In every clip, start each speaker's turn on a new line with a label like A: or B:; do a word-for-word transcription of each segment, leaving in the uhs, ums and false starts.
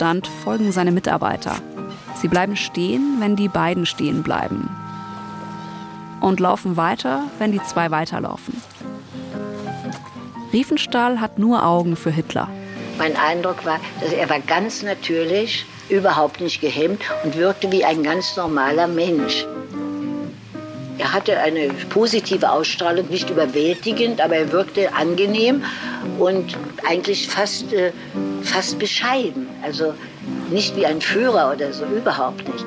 A: Vorstand folgen seine Mitarbeiter. Sie bleiben stehen, wenn die beiden stehen bleiben. Und laufen weiter, wenn die zwei weiterlaufen. Riefenstahl hat nur Augen für Hitler.
B: Mein Eindruck war, dass er war ganz natürlich, überhaupt nicht gehemmt und wirkte wie ein ganz normaler Mensch. Er hatte eine positive Ausstrahlung, nicht überwältigend, aber er wirkte angenehm und eigentlich fast, äh, fast bescheiden. Also nicht wie ein Führer oder so, überhaupt nicht.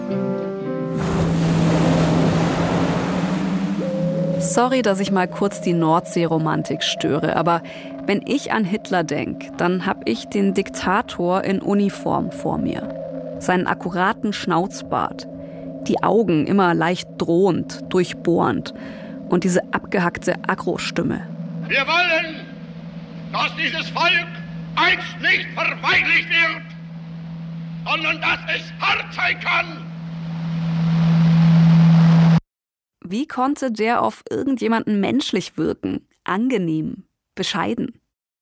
A: Sorry, dass ich mal kurz die Nordsee-Romantik störe, aber wenn ich an Hitler denke, dann habe ich den Diktator in Uniform vor mir. Seinen akkuraten Schnauzbart, die Augen immer leicht drohend, durchbohrend und diese abgehackte Agro-Stimme.
C: Wir wollen, dass dieses Volk einst nicht verweichlicht wird, sondern dass es hart sein kann.
A: Wie konnte der auf irgendjemanden menschlich wirken, angenehm, bescheiden?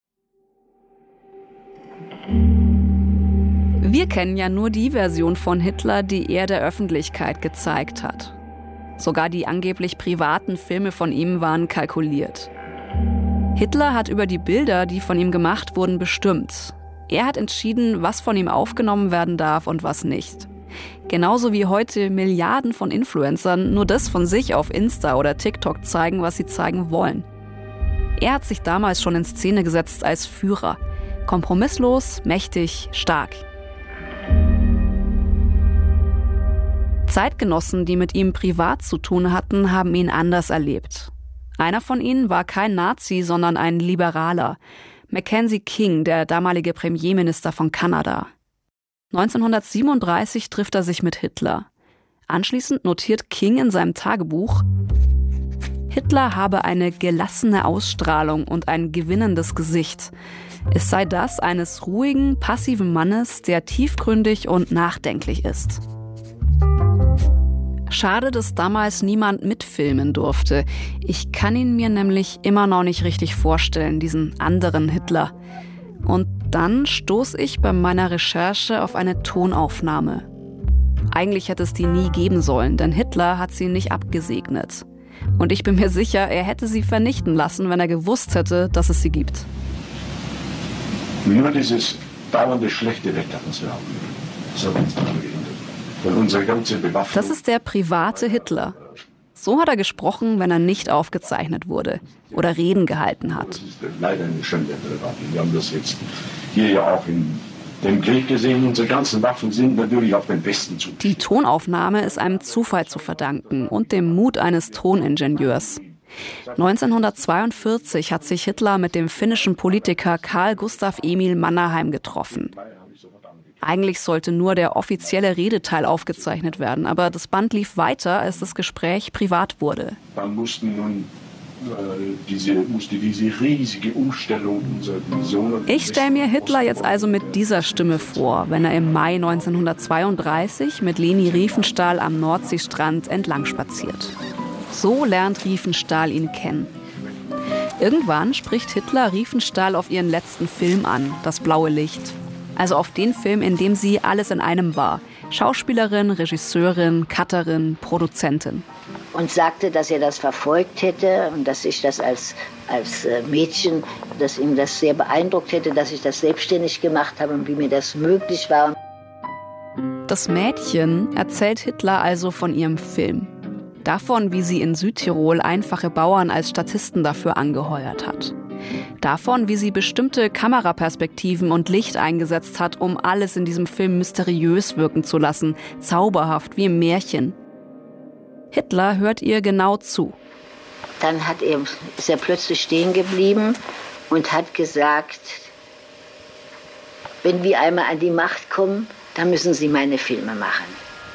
A: Wir kennen ja nur die Version von Hitler, die er der Öffentlichkeit gezeigt hat. Sogar die angeblich privaten Filme von ihm waren kalkuliert. Hitler hat über die Bilder, die von ihm gemacht wurden, bestimmt. Er hat entschieden, was von ihm aufgenommen werden darf und was nicht. Genauso wie heute Milliarden von Influencern nur das von sich auf Insta oder TikTok zeigen, was sie zeigen wollen. Er hat sich damals schon in Szene gesetzt als Führer. Kompromisslos, mächtig, stark. Zeitgenossen, die mit ihm privat zu tun hatten, haben ihn anders erlebt. Einer von ihnen war kein Nazi, sondern ein Liberaler. Mackenzie King, der damalige Premierminister von Kanada. neunzehnhundertsiebenunddreißig trifft er sich mit Hitler. Anschließend notiert King in seinem Tagebuch, Hitler habe eine gelassene Ausstrahlung und ein gewinnendes Gesicht. Es sei das eines ruhigen, passiven Mannes, der tiefgründig und nachdenklich ist. Schade, dass damals niemand mitfilmen durfte. Ich kann ihn mir nämlich immer noch nicht richtig vorstellen, diesen anderen Hitler. Und dann stoße ich bei meiner Recherche auf eine Tonaufnahme. Eigentlich hätte es die nie geben sollen, denn Hitler hat sie nicht abgesegnet. Und ich bin mir sicher, er hätte sie vernichten lassen, wenn er gewusst hätte, dass es sie gibt.
D: Nur dieses dauernde schlechte Wetter, das wir haben, das hat uns daran gehindert. Und unsere ganze Bewaffnung.
A: Das ist der private Hitler. So hat er gesprochen, wenn er nicht aufgezeichnet wurde oder Reden gehalten hat.
D: Das ist leider eine Schande. Wir haben das jetzt hier ja auch in dem Krieg gesehen. Unsere ganzen Waffen sind natürlich auf den besten Zustand.
A: Die Tonaufnahme ist einem Zufall zu verdanken und dem Mut eines Toningenieurs. neunzehnhundertzweiundvierzig hat sich Hitler mit dem finnischen Politiker Carl Gustaf Emil Mannerheim getroffen. Eigentlich sollte nur der offizielle Redeteil aufgezeichnet werden, aber das Band lief weiter, als das Gespräch privat wurde.
D: Dann mussten nun äh, diese, musste diese riesige Umstellung unserer Division...
A: Ich stelle mir Hitler jetzt also mit dieser Stimme vor, wenn er im Mai neunzehnhundertzweiunddreißig mit Leni Riefenstahl am Nordseestrand entlang spaziert. So lernt Riefenstahl ihn kennen. Irgendwann spricht Hitler Riefenstahl auf ihren letzten Film an, Das blaue Licht. Also auf den Film, in dem sie alles in einem war. Schauspielerin, Regisseurin, Cutterin, Produzentin.
B: Und sagte, dass er das verfolgt hätte und dass ich das als, als Mädchen, dass ihm das sehr beeindruckt hätte, dass ich das selbstständig gemacht habe und wie mir das möglich war.
A: Das Mädchen erzählt Hitler also von ihrem Film. Davon, wie sie in Südtirol einfache Bauern als Statisten dafür angeheuert hat. Davon, wie sie bestimmte Kameraperspektiven und Licht eingesetzt hat, um alles in diesem Film mysteriös wirken zu lassen, zauberhaft, wie im Märchen. Hitler hört ihr genau zu.
B: Dann hat er, ist er plötzlich stehen geblieben und hat gesagt, wenn wir einmal an die Macht kommen, dann müssen Sie meine Filme machen.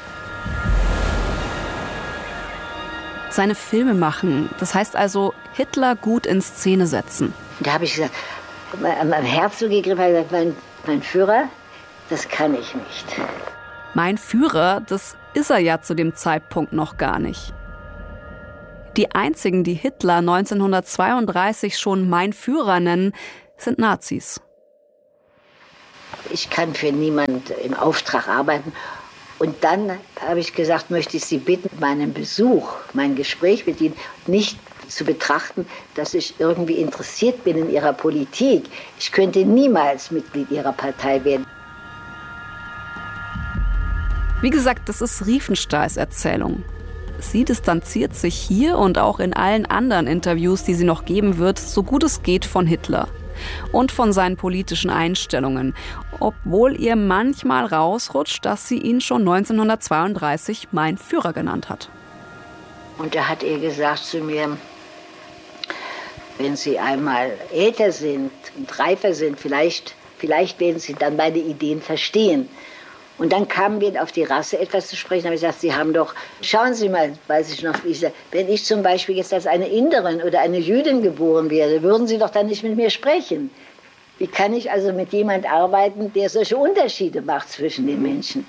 A: Seine Filme machen, das heißt also Hitler gut in Szene setzen.
B: Da habe ich gesagt, an mein Herz so gegriffen, habe gesagt, mein, mein Führer, das kann ich nicht.
A: Mein Führer, das ist er ja zu dem Zeitpunkt noch gar nicht. Die einzigen, die Hitler neunzehnhundertzweiunddreißig schon mein Führer nennen, sind Nazis.
B: ich kann für niemand im Auftrag arbeiten. Und dann habe ich gesagt, möchte ich Sie bitten, meinen Besuch, mein Gespräch mit Ihnen nicht zu betrachten, dass ich irgendwie interessiert bin in Ihrer Politik. Ich könnte niemals Mitglied Ihrer Partei werden.
A: Wie gesagt, das ist Riefenstahls Erzählung. Sie distanziert sich hier und auch in allen anderen Interviews, die sie noch geben wird, so gut es geht von Hitler und von seinen politischen Einstellungen, obwohl ihr manchmal rausrutscht, dass sie ihn schon neunzehnhundertzweiunddreißig mein Führer genannt hat.
B: Und da hat er gesagt zu mir, wenn Sie einmal älter sind und reifer sind, vielleicht, vielleicht werden Sie dann meine Ideen verstehen. Und dann kamen wir auf die Rasse etwas zu sprechen. Da habe ich gesagt, Sie haben doch, schauen Sie mal, weiß ich noch, wie ich sage, wenn ich zum Beispiel jetzt als eine Inderin oder eine Jüdin geboren wäre, würden Sie doch dann nicht mit mir sprechen. Wie kann ich also mit jemand arbeiten, der solche Unterschiede macht zwischen den Menschen?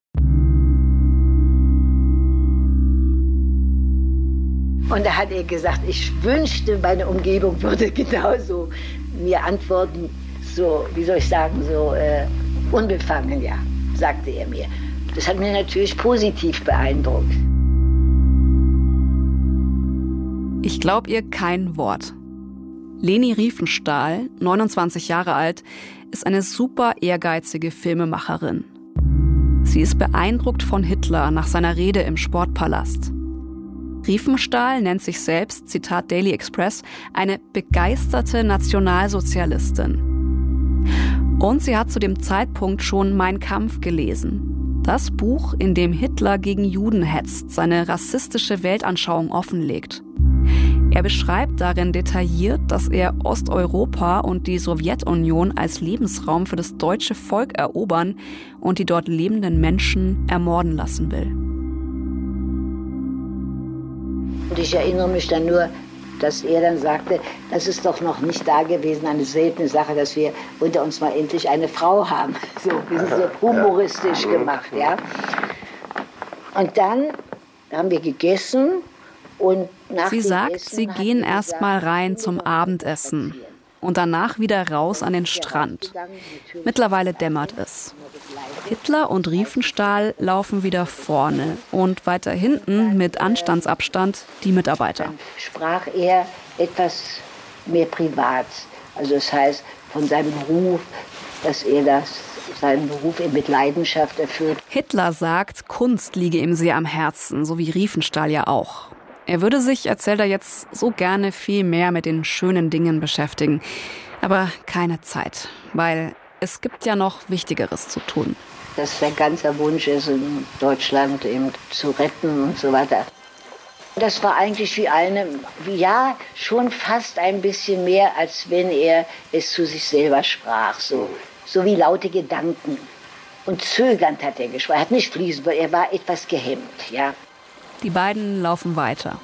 B: Und da hat er gesagt, ich wünschte, meine Umgebung würde genauso mir antworten, so, wie soll ich sagen, so äh, unbefangen, ja, sagte er mir. Das hat mich natürlich positiv beeindruckt.
A: Ich glaube ihr kein Wort. Leni Riefenstahl, neunundzwanzig Jahre alt, ist eine super ehrgeizige Filmemacherin. Sie ist beeindruckt von Hitler nach seiner Rede im Sportpalast. Riefenstahl nennt sich selbst, Zitat Daily Express, eine begeisterte Nationalsozialistin. Und sie hat zu dem Zeitpunkt schon Mein Kampf gelesen. Das Buch, in dem Hitler gegen Juden hetzt, seine rassistische Weltanschauung offenlegt. Er beschreibt darin detailliert, dass er Osteuropa und die Sowjetunion als Lebensraum für das deutsche Volk erobern und die dort lebenden Menschen ermorden lassen will.
B: Und ich erinnere mich dann nur, dass er dann sagte, das ist doch noch nicht da gewesen, eine seltene Sache, dass wir unter uns mal endlich eine Frau haben. So, wir sind so humoristisch gemacht, ja. Und dann haben wir gegessen und nach
A: Sie
B: dem
A: sagt,
B: Essen
A: sie
B: hat
A: gehen
B: sie
A: erst
B: gesagt,
A: mal rein zum Abendessen und danach wieder raus an den Strand. Mittlerweile dämmert es. Hitler und Riefenstahl laufen wieder vorne und weiter hinten mit Anstandsabstand die Mitarbeiter.
B: Dann sprach er etwas mehr privat. Also das heißt von seinem Beruf, dass er das, seinen Beruf mit Leidenschaft erfüllt.
A: Hitler sagt, Kunst liege ihm sehr am Herzen, so wie Riefenstahl ja auch. Er würde sich, erzählt er jetzt, so gerne viel mehr mit den schönen Dingen beschäftigen. Aber keine Zeit, weil es gibt ja noch Wichtigeres zu tun.
B: Dass sein ganzer Wunsch ist, in Deutschland eben zu retten und so weiter. Das war eigentlich wie eine, wie, ja, schon fast ein bisschen mehr, als wenn er es zu sich selber sprach. So, so wie laute Gedanken. Und zögernd hat er gesprochen. Er hat nicht fließend, weil er war etwas gehemmt, ja.
A: Die beiden laufen weiter.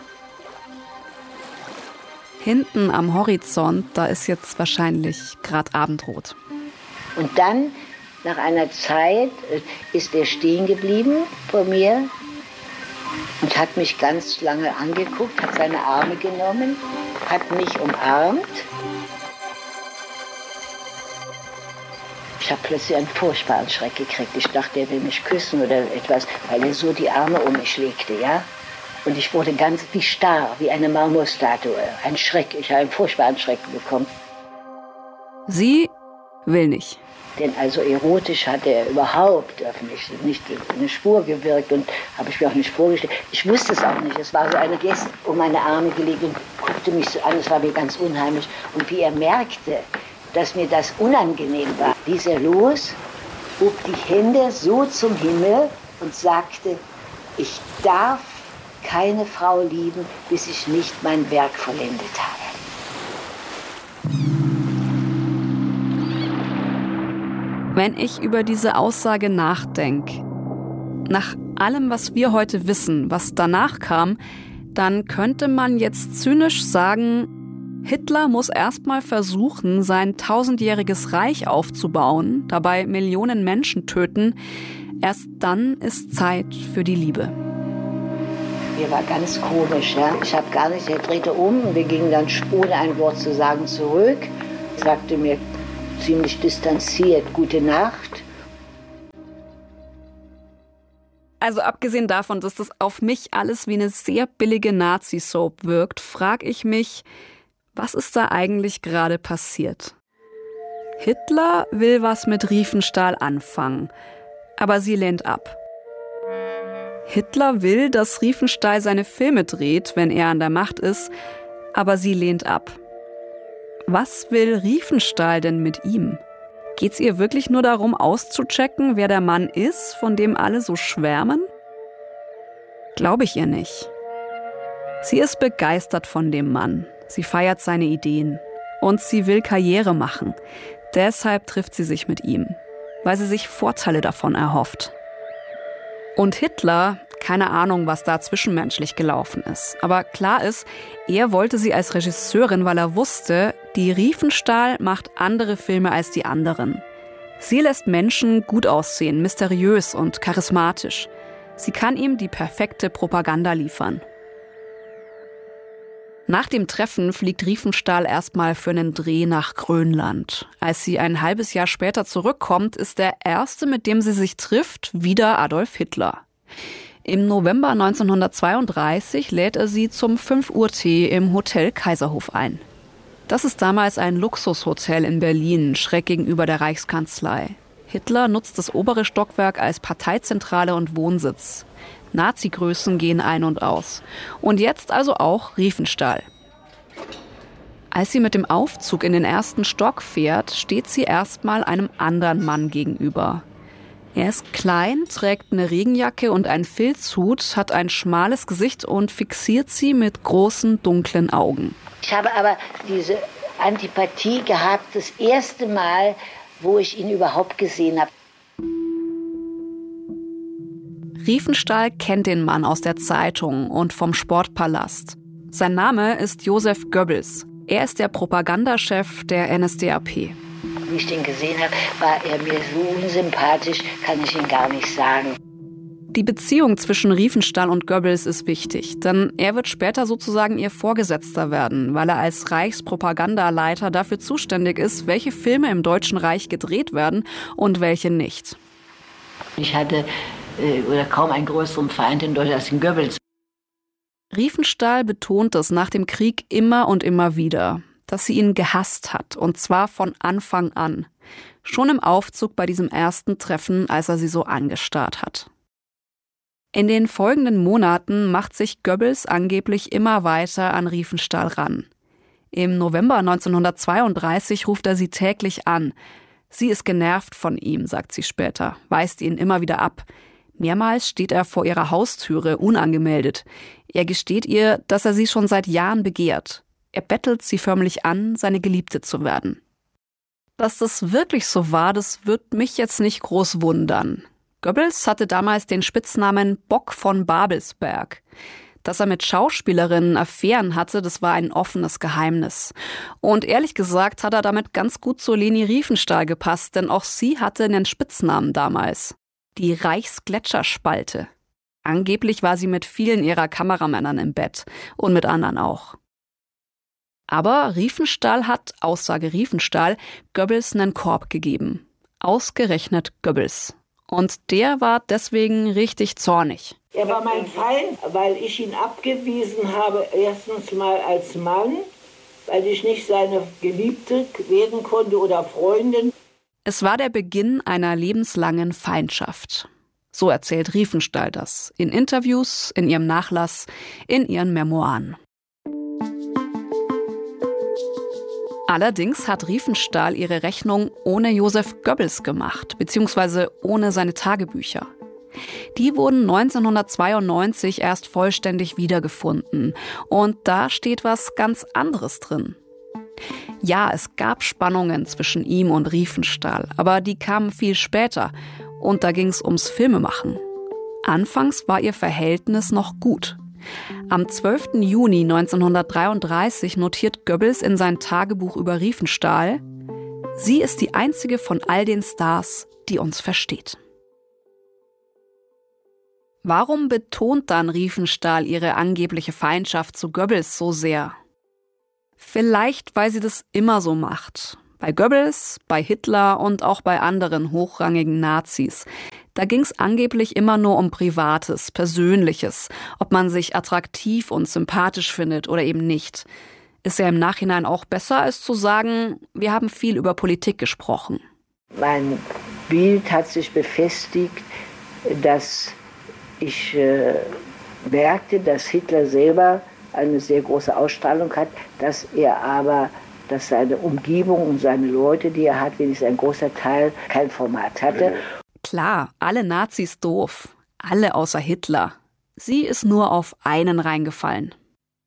A: Hinten am Horizont, da ist jetzt wahrscheinlich gerade Abendrot.
B: Und dann, nach einer Zeit, ist er stehen geblieben vor mir und hat mich ganz lange angeguckt, hat seine Arme genommen, hat mich umarmt. Ich habe plötzlich einen furchtbaren Schreck gekriegt. Ich dachte, er will mich küssen oder etwas, weil er so die Arme um mich legte, ja. Und ich wurde ganz wie starr, wie eine Marmorstatue. Ein Schreck, ich habe einen furchtbaren Schreck bekommen.
A: Sie will nicht.
B: Denn also erotisch hatte er überhaupt auf mich nicht eine Spur gewirkt und habe ich mir auch nicht vorgestellt. Ich wusste es auch nicht. Es war so eine Geste um meine Arme gelegt und guckte mich so an. Es war mir ganz unheimlich. Und wie er merkte, dass mir das unangenehm war, ließ er los, hob die Hände so zum Himmel und sagte, ich darf keine Frau lieben, bis ich nicht mein Werk vollendet habe.
A: Wenn ich über diese Aussage nachdenke, nach allem, was wir heute wissen, was danach kam, dann könnte man jetzt zynisch sagen, Hitler muss erstmal versuchen, sein tausendjähriges Reich aufzubauen, dabei Millionen Menschen töten. Erst dann ist Zeit für die Liebe.
B: Mir war ganz komisch, ja. Ich habe gar nicht, er drehte um und wir gingen dann ohne ein Wort zu sagen zurück. Er sagte mir, ziemlich distanziert. Gute Nacht.
A: Also abgesehen davon, dass das auf mich alles wie eine sehr billige Nazi-Soap wirkt, frage ich mich, was ist da eigentlich gerade passiert? Hitler will was mit Riefenstahl anfangen, aber sie lehnt ab. Hitler will, dass Riefenstahl seine Filme dreht, wenn er an der Macht ist, aber sie lehnt ab. Was will Riefenstahl denn mit ihm? Geht's ihr wirklich nur darum, auszuchecken, wer der Mann ist, von dem alle so schwärmen? Glaube ich ihr nicht. Sie ist begeistert von dem Mann. Sie feiert seine Ideen. Und sie will Karriere machen. Deshalb trifft sie sich mit ihm, weil sie sich Vorteile davon erhofft. Und Hitler, keine Ahnung, was da zwischenmenschlich gelaufen ist. Aber klar ist, er wollte sie als Regisseurin, weil er wusste, die Riefenstahl macht andere Filme als die anderen. Sie lässt Menschen gut aussehen, mysteriös und charismatisch. Sie kann ihm die perfekte Propaganda liefern. Nach dem Treffen fliegt Riefenstahl erstmal für einen Dreh nach Grönland. Als sie ein halbes Jahr später zurückkommt, ist der erste, mit dem sie sich trifft, wieder Adolf Hitler. Im November neunzehnhundertzweiunddreißig lädt er sie zum fünf Uhr Tee im Hotel Kaiserhof ein. Das ist damals ein Luxushotel in Berlin, schräg gegenüber der Reichskanzlei. Hitler nutzt das obere Stockwerk als Parteizentrale und Wohnsitz. Nazi-Größen gehen ein und aus. Und jetzt also auch Riefenstahl. Als sie mit dem Aufzug in den ersten Stock fährt, steht sie erstmal einem anderen Mann gegenüber. Er ist klein, trägt eine Regenjacke und einen Filzhut, hat ein schmales Gesicht und fixiert sie mit großen, dunklen Augen.
B: Ich habe aber diese Antipathie gehabt, das erste Mal, wo ich ihn überhaupt gesehen habe.
A: Riefenstahl kennt den Mann aus der Zeitung und vom Sportpalast. Sein Name ist Josef Goebbels. Er ist der Propagandachef der N S D A P.
B: Wie ich den gesehen habe, war er mir so unsympathisch, kann ich Ihnen gar nicht sagen.
A: Die Beziehung zwischen Riefenstahl und Goebbels ist wichtig, denn er wird später sozusagen ihr Vorgesetzter werden, weil er als Reichspropagandaleiter dafür zuständig ist, welche Filme im Deutschen Reich gedreht werden und welche nicht.
B: Ich hatte äh, oder kaum einen größeren Feind in Deutschland als den Goebbels.
A: Riefenstahl betont es nach dem Krieg immer und immer wieder, dass sie ihn gehasst hat, und zwar von Anfang an. Schon im Aufzug bei diesem ersten Treffen, als er sie so angestarrt hat. In den folgenden Monaten macht sich Goebbels angeblich immer weiter an Riefenstahl ran. Im November neunzehnhundertzweiunddreißig ruft er sie täglich an. Sie ist genervt von ihm, sagt sie später, weist ihn immer wieder ab. Mehrmals steht er vor ihrer Haustüre, unangemeldet. Er gesteht ihr, dass er sie schon seit Jahren begehrt. Er bettelt sie förmlich an, seine Geliebte zu werden. Dass das wirklich so war, das wird mich jetzt nicht groß wundern. Goebbels hatte damals den Spitznamen Bock von Babelsberg. Dass er mit Schauspielerinnen Affären hatte, das war ein offenes Geheimnis. Und ehrlich gesagt hat er damit ganz gut zu Leni Riefenstahl gepasst, denn auch sie hatte einen Spitznamen damals. Die Reichsgletscherspalte. Angeblich war sie mit vielen ihrer Kameramännern im Bett und mit anderen auch. Aber Riefenstahl hat, Aussage Riefenstahl, Goebbels einen Korb gegeben. Ausgerechnet Goebbels. Und der war deswegen richtig zornig.
E: Er war mein Feind, weil ich ihn abgewiesen habe, erstens mal als Mann, weil ich nicht seine Geliebte werden konnte oder Freundin.
A: Es war der Beginn einer lebenslangen Feindschaft. So erzählt Riefenstahl das in Interviews, in ihrem Nachlass, in ihren Memoiren. Allerdings hat Riefenstahl ihre Rechnung ohne Josef Goebbels gemacht, beziehungsweise ohne seine Tagebücher. Die wurden neunzehnhundertzweiundneunzig erst vollständig wiedergefunden. Und da steht was ganz anderes drin. Ja, es gab Spannungen zwischen ihm und Riefenstahl, aber die kamen viel später. Und da ging es ums Filmemachen. Anfangs war ihr Verhältnis noch gut. Am zwölften Juni neunzehnhundertdreiunddreißig notiert Goebbels in sein Tagebuch über Riefenstahl: Sie ist die einzige von all den Stars, die uns versteht. Warum betont dann Riefenstahl ihre angebliche Feindschaft zu Goebbels so sehr? Vielleicht, weil sie das immer so macht. Bei Goebbels, bei Hitler und auch bei anderen hochrangigen Nazis. Da ging es angeblich immer nur um Privates, Persönliches, ob man sich attraktiv und sympathisch findet oder eben nicht. Ist ja im Nachhinein auch besser, als zu sagen, wir haben viel über Politik gesprochen.
B: Mein Bild hat sich befestigt, dass ich äh, merkte, dass Hitler selber eine sehr große Ausstrahlung hat, dass er aber, dass seine Umgebung und seine Leute, die er hat, wenigstens ein großer Teil, kein Format hatte.
A: Klar, alle Nazis doof, alle außer Hitler. Sie ist nur auf einen reingefallen.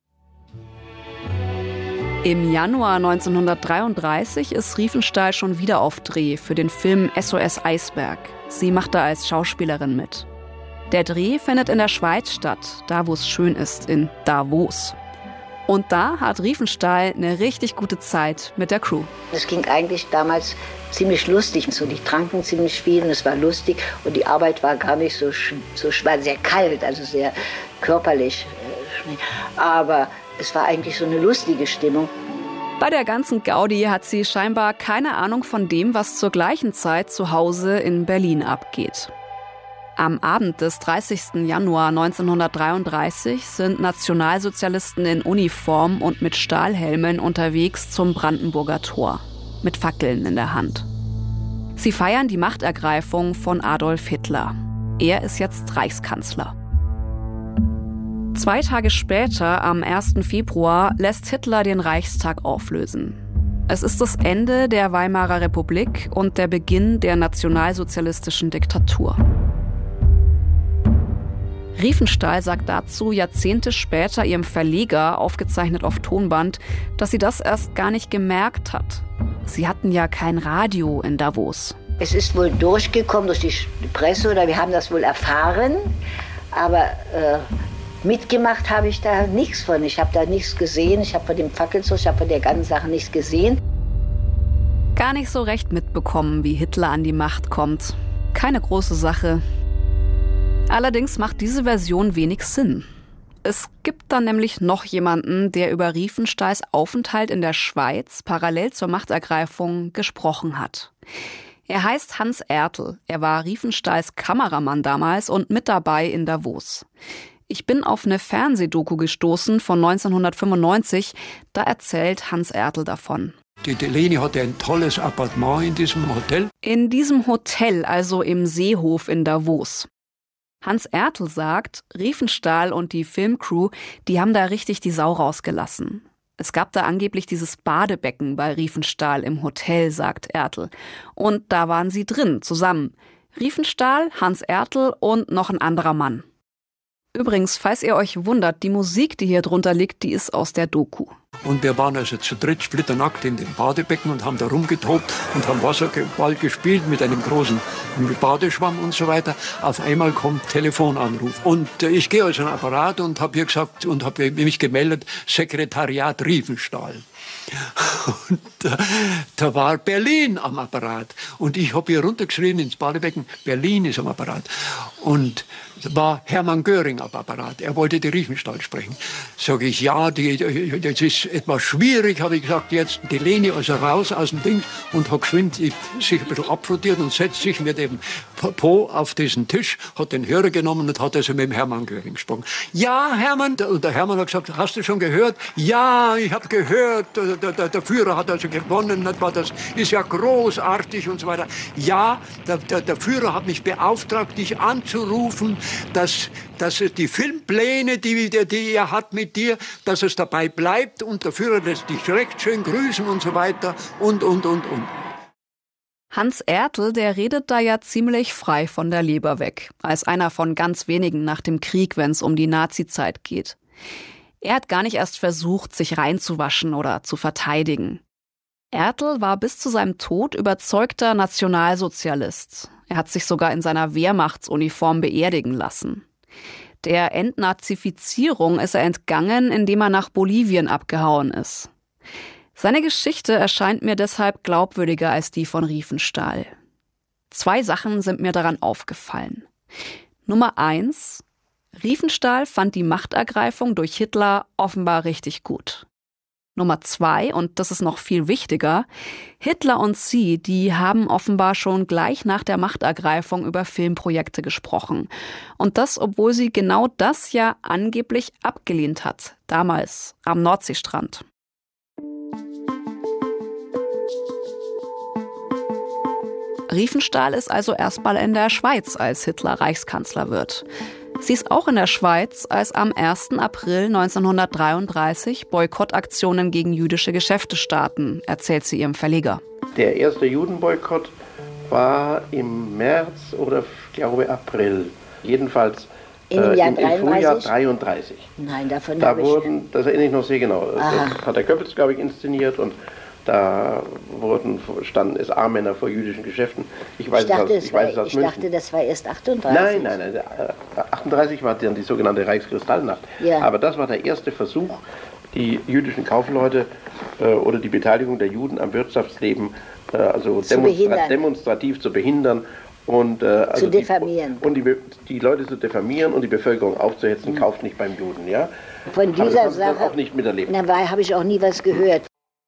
A: Im Januar neunzehnhundertdreiunddreißig ist Riefenstahl schon wieder auf Dreh für den Film S O S Eisberg. Sie macht da als Schauspielerin mit. Der Dreh findet in der Schweiz statt, da wo es schön ist, in Davos. Und da hat Riefenstahl eine richtig gute Zeit mit der Crew.
B: Es ging eigentlich damals ziemlich lustig. So, die tranken ziemlich viel und es war lustig. Und die Arbeit war gar nicht so, so schwer, sehr kalt, also sehr körperlich. Aber es war eigentlich so eine lustige Stimmung.
A: Bei der ganzen Gaudi hat sie scheinbar keine Ahnung von dem, was zur gleichen Zeit zu Hause in Berlin abgeht. Am Abend des dreißigsten Januar neunzehnhundertdreiunddreißig sind Nationalsozialisten in Uniform und mit Stahlhelmen unterwegs zum Brandenburger Tor, mit Fackeln in der Hand. Sie feiern die Machtergreifung von Adolf Hitler. Er ist jetzt Reichskanzler. Zwei Tage später, am ersten Februar, lässt Hitler den Reichstag auflösen. Es ist das Ende der Weimarer Republik und der Beginn der nationalsozialistischen Diktatur. Riefenstahl sagt dazu Jahrzehnte später ihrem Verleger, aufgezeichnet auf Tonband, dass sie das erst gar nicht gemerkt hat. Sie hatten ja kein Radio in Davos.
B: Es ist wohl durchgekommen durch die Presse oder wir haben das wohl erfahren, aber äh, mitgemacht habe ich da nichts von. Ich habe da nichts gesehen, ich habe von dem Fackelzug, ich habe von der ganzen Sache nichts gesehen.
A: Gar nicht so recht mitbekommen, wie Hitler an die Macht kommt. Keine große Sache. Allerdings macht diese Version wenig Sinn. Es gibt dann nämlich noch jemanden, der über Riefenstahls Aufenthalt in der Schweiz parallel zur Machtergreifung gesprochen hat. Er heißt Hans Ertl. Er war Riefenstahls Kameramann damals und mit dabei in Davos. Ich bin auf eine Fernsehdoku gestoßen von neunzehnhundertfünfundneunzig. Da erzählt Hans Ertl davon.
F: Die Leni hatte ein tolles Appartement in diesem Hotel.
A: In diesem Hotel, also im Seehof in Davos. Hans Ertl sagt, Riefenstahl und die Filmcrew, die haben da richtig die Sau rausgelassen. Es gab da angeblich dieses Badebecken bei Riefenstahl im Hotel, sagt Ertl. Und da waren sie drin, zusammen. Riefenstahl, Hans Ertl und noch ein anderer Mann. Übrigens, falls ihr euch wundert, die Musik, die hier drunter liegt, die ist aus der Doku.
F: Und wir waren also zu dritt splitternackt in dem Badebecken und haben da rumgetobt und haben Wasserball gespielt mit einem großen Badeschwamm und so weiter. Auf einmal kommt Telefonanruf. Und äh, ich gehe also an den Apparat und habe hier gesagt und habe mich gemeldet, Sekretariat Riefenstahl. Und da, da war Berlin am Apparat. Und ich habe hier runtergeschrien ins Badebecken, Berlin ist am Apparat. Und da war Hermann Göring am Apparat. Er wollte die Riefenstahl sprechen. Sage ich, ja, die, das ist etwas schwierig, habe ich gesagt, jetzt die Leni also raus aus dem Ding und hat geschwind sich ein bisschen abfrotiert und setzt sich mit dem Po auf diesen Tisch, hat den Hörer genommen und hat also mit dem Hermann Göring gesprochen. Ja, Hermann, und der Hermann hat gesagt, hast du schon gehört? Ja, ich habe gehört, der, der, der Führer hat also gewonnen, das ist ja großartig und so weiter. Ja, der, der, der Führer hat mich beauftragt, dich anzurufen, dass, dass die Filmpläne, die, die er hat mit dir, dass es dabei bleibt und der Führer lässt dich recht schön grüßen und so weiter und, und, und, und.
A: Hans Ertl, der redet da ja ziemlich frei von der Leber weg, als einer von ganz wenigen nach dem Krieg, wenn es um die Nazizeit geht. Er hat gar nicht erst versucht, sich reinzuwaschen oder zu verteidigen. Ertl war bis zu seinem Tod überzeugter Nationalsozialist. Er hat sich sogar in seiner Wehrmachtsuniform beerdigen lassen. Der Entnazifizierung ist er entgangen, indem er nach Bolivien abgehauen ist. Seine Geschichte erscheint mir deshalb glaubwürdiger als die von Riefenstahl. Zwei Sachen sind mir daran aufgefallen. Nummer eins: Riefenstahl fand die Machtergreifung durch Hitler offenbar richtig gut. Nummer zwei, und das ist noch viel wichtiger, Hitler und sie, die haben offenbar schon gleich nach der Machtergreifung über Filmprojekte gesprochen. Und das, obwohl sie genau das ja angeblich abgelehnt hat, damals am Nordseestrand. Riefenstahl ist also erstmal in der Schweiz, als Hitler Reichskanzler wird. Sie ist auch in der Schweiz, als am ersten April neunzehnhundertdreiunddreißig Boykottaktionen gegen jüdische Geschäfte starten, erzählt sie ihrem Verleger.
G: Der erste Judenboykott war im März oder, glaube April. Jedenfalls
B: Im Jahr
G: äh, im, im Frühjahr dreiunddreißig.
B: Nein, davon
G: da
B: habe ich...
G: wurden, das erinnere ich noch sehr genau.
B: Aha.
G: Das hat der Goebbels, glaube ich, inszeniert und da wurden, standen S A-Männer vor jüdischen Geschäften. Ich, weiß
B: ich, dachte,
G: es aus, ich, weiß es aus
B: ich
G: München.
B: dachte, das war erst achtunddreißig.
G: Nein, nein, nein. achtunddreißig war dann die sogenannte Reichskristallnacht. Ja. Aber das war der erste Versuch, die jüdischen Kaufleute äh, oder die Beteiligung der Juden am Wirtschaftsleben äh, also
B: zu
G: demonstra demonstrativ zu behindern. Und, äh, also
B: zu diffamieren.
G: Die, und die, die Leute zu diffamieren und die Bevölkerung aufzuhetzen, mhm. kauft nicht beim Juden. Ja?
B: Von dieser
G: Aber das
B: Sache
G: auch nicht miterlebt.
B: Dabei habe ich auch nie was gehört.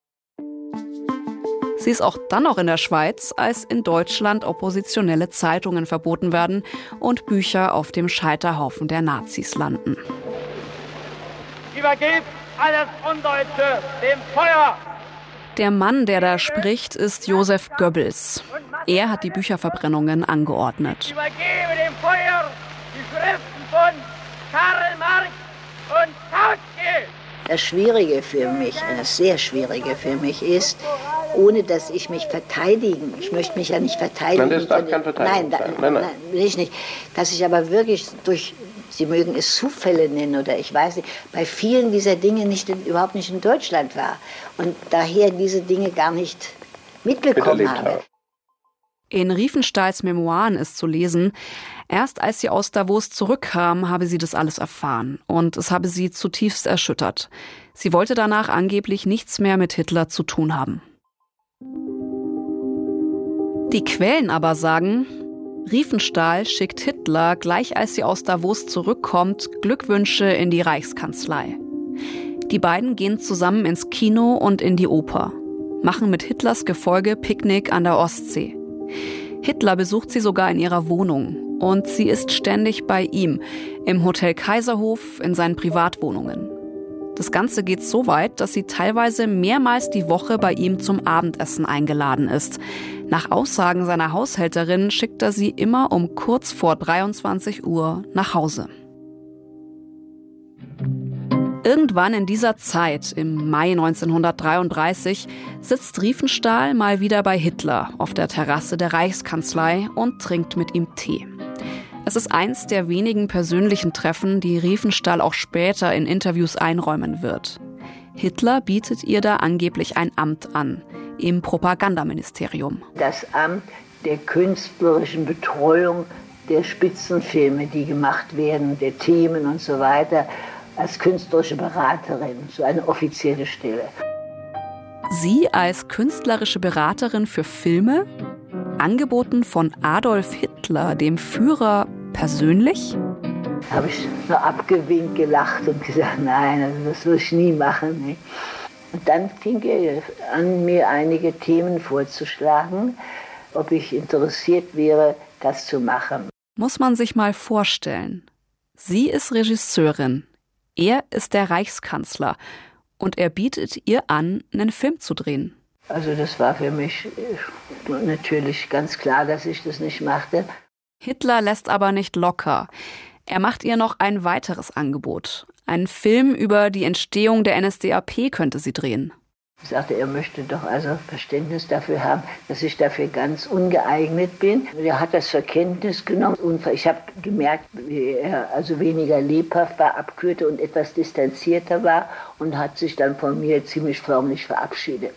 A: Sie ist auch dann noch in der Schweiz, als in Deutschland oppositionelle Zeitungen verboten werden und Bücher auf dem Scheiterhaufen der Nazis landen.
C: Übergebt alles Undeutsche dem Feuer!
A: Der Mann, der da spricht, ist Josef Goebbels. Er hat die Bücherverbrennungen angeordnet.
C: Ich übergebe dem Feuer die Schriften von Karl Marx und Kautsky!
B: Das Schwierige für mich, das sehr Schwierige für mich ist, ohne dass ich mich verteidigen, ich möchte mich ja nicht verteidigen.
G: Nein, das darf kein Verteidigung
B: nein, da,
G: sein. Nein, nein.
B: nein, will ich nicht. Dass ich aber wirklich durch, Sie mögen es Zufälle nennen oder ich weiß nicht, bei vielen dieser Dinge nicht in, überhaupt nicht in Deutschland war und daher diese Dinge gar nicht mitbekommen habe. habe.
A: In Riefenstahls Memoiren ist zu lesen, erst als sie aus Davos zurückkam, habe sie das alles erfahren und es habe sie zutiefst erschüttert. Sie wollte danach angeblich nichts mehr mit Hitler zu tun haben. Die Quellen aber sagen, Riefenstahl schickt Hitler, gleich als sie aus Davos zurückkommt, Glückwünsche in die Reichskanzlei. Die beiden gehen zusammen ins Kino und in die Oper, machen mit Hitlers Gefolge Picknick an der Ostsee. Hitler besucht sie sogar in ihrer Wohnung und sie ist ständig bei ihm, im Hotel Kaiserhof, in seinen Privatwohnungen. Das Ganze geht so weit, dass sie teilweise mehrmals die Woche bei ihm zum Abendessen eingeladen ist. Nach Aussagen seiner Haushälterin schickt er sie immer um kurz vor dreiundzwanzig Uhr nach Hause. Irgendwann in dieser Zeit, im Mai neunzehnhundertdreiunddreißig, sitzt Riefenstahl mal wieder bei Hitler auf der Terrasse der Reichskanzlei und trinkt mit ihm Tee. Es ist eins der wenigen persönlichen Treffen, die Riefenstahl auch später in Interviews einräumen wird. Hitler bietet ihr da angeblich ein Amt an, im Propagandaministerium.
B: Das Amt der künstlerischen Betreuung der Spitzenfilme, die gemacht werden, der Themen und so weiter, als künstlerische Beraterin, so eine offizielle Stelle.
A: Sie als künstlerische Beraterin für Filme, angeboten von Adolf Hitler, dem Führer, persönlich?
B: Habe ich nur abgewinkt, gelacht und gesagt, nein, also das will ich nie machen. Ne? Und dann fing er an, mir einige Themen vorzuschlagen, ob ich interessiert wäre, das zu machen.
A: Muss man sich mal vorstellen. Sie ist Regisseurin. Er ist der Reichskanzler und er bietet ihr an, einen Film zu drehen.
B: Also das war für mich natürlich ganz klar, dass ich das nicht machte.
A: Hitler lässt aber nicht locker. Er macht ihr noch ein weiteres Angebot. Einen Film über die Entstehung der N S D A P könnte sie drehen.
B: Ich sagte, er möchte doch also Verständnis dafür haben, dass ich dafür ganz ungeeignet bin. Er hat das zur Kenntnis genommen und ich habe gemerkt, wie er also weniger lebhaft war, abkühlte und etwas distanzierter war und hat sich dann von mir ziemlich förmlich verabschiedet.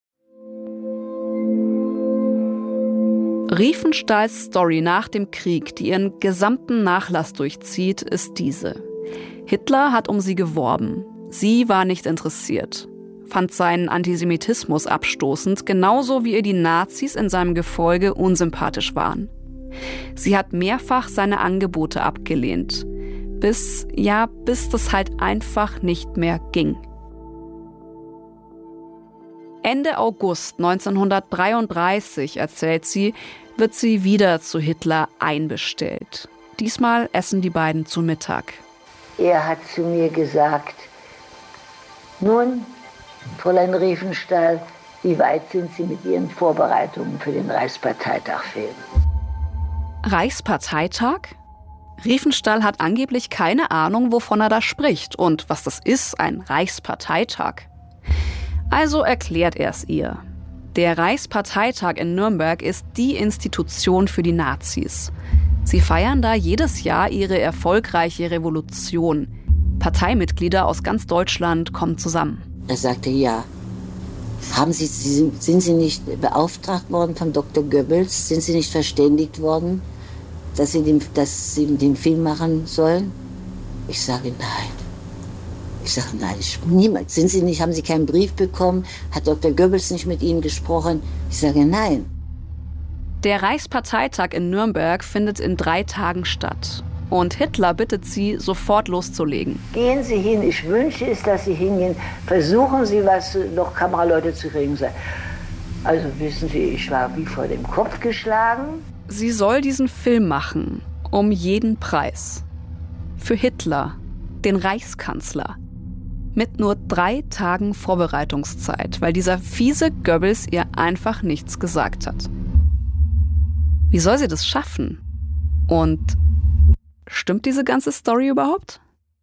A: Riefenstahls Story nach dem Krieg, die ihren gesamten Nachlass durchzieht, ist diese. Hitler hat um sie geworben. Sie war nicht interessiert. Fand seinen Antisemitismus abstoßend, genauso wie ihr die Nazis in seinem Gefolge unsympathisch waren. Sie hat mehrfach seine Angebote abgelehnt, bis, ja, bis das halt einfach nicht mehr ging. Ende August neunzehnhundertdreiunddreißig, erzählt sie, wird sie wieder zu Hitler einbestellt. Diesmal essen die beiden zu Mittag.
B: Er hat zu mir gesagt, nun, Fräulein Riefenstahl, wie weit sind Sie mit Ihren Vorbereitungen für den Reichsparteitag-Film?
A: Reichsparteitag? Riefenstahl hat angeblich keine Ahnung, wovon er da spricht und was das ist, ein Reichsparteitag. Also erklärt er es ihr. Der Reichsparteitag in Nürnberg ist die Institution für die Nazis. Sie feiern da jedes Jahr ihre erfolgreiche Revolution. Parteimitglieder aus ganz Deutschland kommen zusammen.
B: Er sagte, ja. Haben Sie, sind Sie nicht beauftragt worden von Doktor Goebbels? Sind Sie nicht verständigt worden, dass Sie den, dass Sie den Film machen sollen? Ich sage nein. Ich sage nein, ich, niemals. Sind Sie nicht, haben Sie keinen Brief bekommen? Hat Doktor Goebbels nicht mit Ihnen gesprochen? Ich sage nein.
A: Der Reichsparteitag in Nürnberg findet in drei Tagen statt. Und Hitler bittet sie, sofort loszulegen.
B: Gehen Sie hin, ich wünsche es, dass Sie hingehen. Versuchen Sie, was noch Kameraleute zu kriegen. Also wissen Sie, ich war wie vor dem Kopf geschlagen.
A: Sie soll diesen Film machen, um jeden Preis. Für Hitler, den Reichskanzler. Mit nur drei Tagen Vorbereitungszeit, weil dieser fiese Goebbels ihr einfach nichts gesagt hat. Wie soll sie das schaffen? Und stimmt diese ganze Story überhaupt?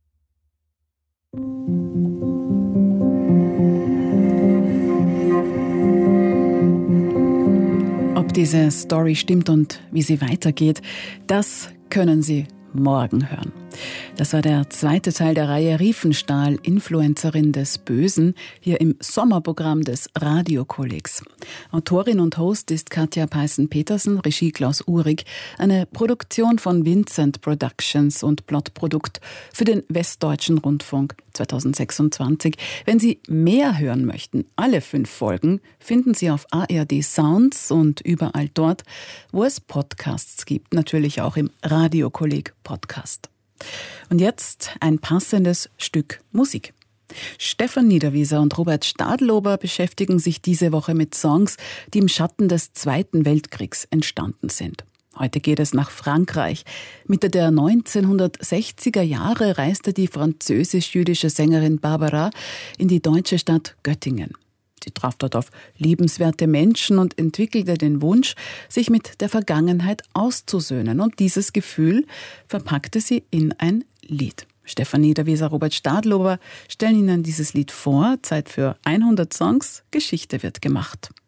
H: Ob diese Story stimmt und wie sie weitergeht, das können Sie morgen hören. Das war der zweite Teil der Reihe Riefenstahl, Influencerin des Bösen, hier im Sommerprogramm des Radiokollegs. Autorin und Host ist Katja Peißen-Petersen, Regie Klaus Uhrig, eine Produktion von Vincent Productions und Plotprodukt für den Westdeutschen Rundfunk zweitausendsechsundzwanzig. Wenn Sie mehr hören möchten, alle fünf Folgen finden Sie auf A R D Sounds und überall dort, wo es Podcasts gibt, natürlich auch im Radiokolleg Podcast. Und jetzt ein passendes Stück Musik. Stefan Niederwieser und Robert Stadlober beschäftigen sich diese Woche mit Songs, die im Schatten des Zweiten Weltkriegs entstanden sind. Heute geht es nach Frankreich. Mitte der neunzehnhundertsechziger Jahre reiste die französisch-jüdische Sängerin Barbara in die deutsche Stadt Göttingen. Sie traf dort auf liebenswerte Menschen und entwickelte den Wunsch, sich mit der Vergangenheit auszusöhnen. Und dieses Gefühl verpackte sie in ein Lied. Stefan Niederwieser, Robert Stadlober stellen Ihnen dieses Lied vor. Zeit für hundert Songs. Geschichte wird gemacht.